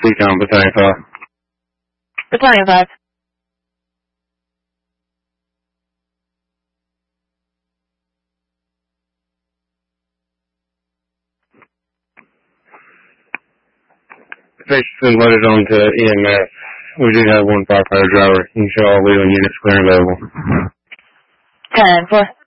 Recon, Battalion 5. Battalion 5. Patient's been loaded onto EMS. We do have one firefighter driver. You can show all wheel units clear and available. 10-4.